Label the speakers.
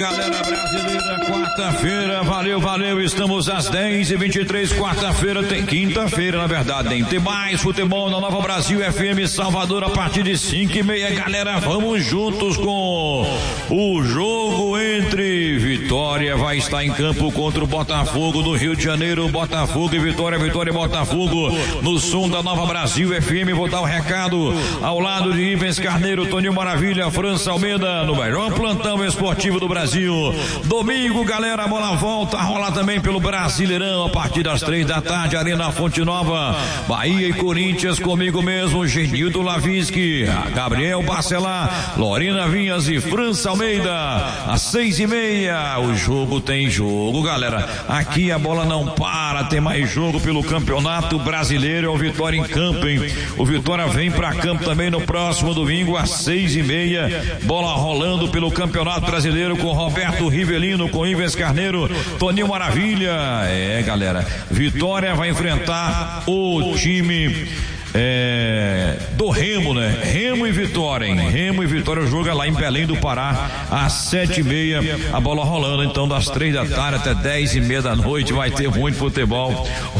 Speaker 1: galera brasileira, quarta-feira, valeu, estamos às 10h23, quarta-feira, tem quinta-feira, na verdade, tem mais futebol na Nova Brasil FM Salvador a partir de 5h30, galera, vamos juntos com o jogo entre Vitória, vai estar em campo contra o Botafogo do Rio de Janeiro, Botafogo e Vitória e Botafogo, no som da Nova Brasil FM, vou dar o recado ao lado de Ivens Carneiro, Toninho Maravilha, França Almeida, no melhor plantão esportivo do Brasil. Domingo, galera, a bola volta a rolar também pelo Brasileirão a partir das 3h, Arena Fonte Nova, Bahia e Corinthians, comigo mesmo, Genildo Lavinsky, Gabriel Bacelar, Lorena Vinhas e França Almeida, às 6h30, o jogo tem jogo, galera, aqui a bola não para, tem mais jogo pelo Campeonato Brasileiro, é o Vitória em campo, hein? O Vitória vem pra campo também no próximo domingo às 6h30, bola rolando pelo Campeonato Brasileiro com Roberto Rivelino, com Ivens Carneiro, Toninho Maravilha, galera, Vitória vai enfrentar o time do Remo, né? Remo e Vitória, hein? Remo e Vitória, o jogo é lá em Belém do Pará, às 7h30, a bola rolando, então das 3h até 10h30 vai ter muito futebol